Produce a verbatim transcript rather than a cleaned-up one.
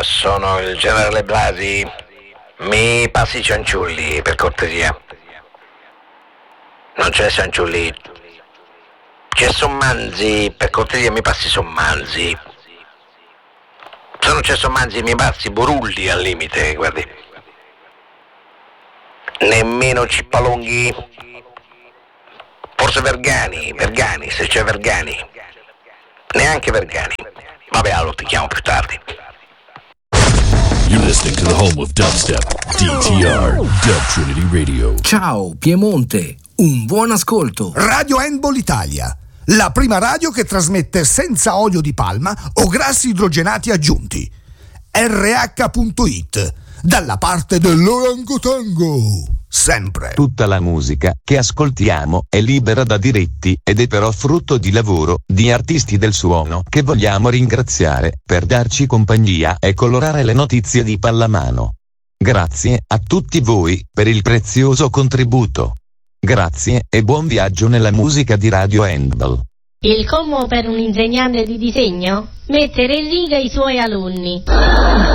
Buonasera, sono il generale Blasi. Mi passi i cianciulli, per cortesia. Non c'è cianciulli. C'è Sommanzi, per cortesia mi passi Sommanzi. Se non c'è Sommanzi mi passi Borulli al limite, guardi. Nemmeno Cippalonghi. Forse Vergani, Vergani, se c'è Vergani. Neanche Vergani. Vabbè, allora ti chiamo più tardi. You're listening to the home of dubstep, D T R, Dub Trinity Radio. Ciao Piemonte, un buon ascolto. Radio Handball Italia, la prima radio che trasmette senza olio di palma o grassi idrogenati aggiunti. R H punto it, dalla parte dell'orangotango, sempre. Tutta la musica che ascoltiamo è libera da diritti ed è però frutto di lavoro di artisti del suono che vogliamo ringraziare per darci compagnia e colorare le notizie di pallamano. Grazie a tutti voi per il prezioso contributo. Grazie e buon viaggio nella musica di Radio Handball. Il commo per un insegnante di disegno? Mettere in riga i suoi alunni.